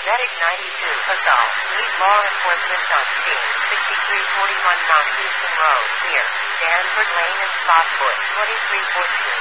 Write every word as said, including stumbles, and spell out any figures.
Medic ninety-two, assault. Lead law enforcement on scene. sixty-three forty-one North Houston Road, here. Danford Lane and Spotswood, twenty-three fourteen.